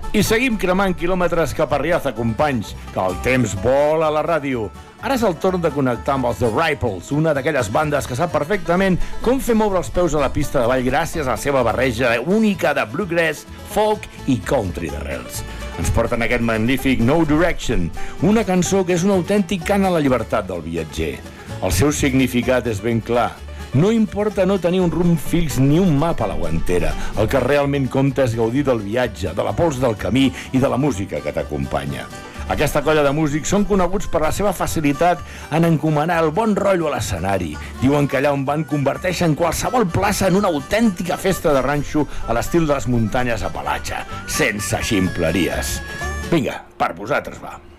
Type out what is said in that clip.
I seguim cremant quilòmetres cap a Riaza, companys, que el temps vola a la ràdio. Ara és el torn de connectar amb els The Ripples, una d'aquelles bandes que sap perfectament com fer moure els peus a la pista de ball gràcies a la seva barreja única de bluegrass, folk i country d'arrels. Ens porten aquest magnífic No Direction, una cançó que és un autèntic cant a la llibertat del viatger. El seu significat és ben clar. No importa no tenir un rumb fix ni un mapa a la guantera. El que realment compta és gaudir del viatge, de la pols del camí i de la música que t'acompanya. Aquesta colla de músics són coneguts per la seva facilitat en encomanar el bon rotllo a l'escenari. Diuen que allà on van converteixen qualsevol plaça en una autèntica festa de ranxo a l'estil de les muntanyes Apalatxa, sense ximpleries. Vinga, per vosaltres va.